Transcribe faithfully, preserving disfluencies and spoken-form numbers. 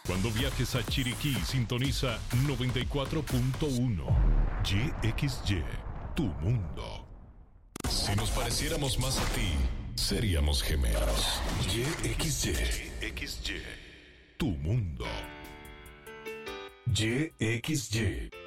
Cuando viajes a Chiriquí, sintoniza noventa y cuatro punto uno. Y X Y, tu mundo. Si nos pareciéramos más a ti, seríamos gemelos. Y X Y, X Y, tu mundo. Y X Y.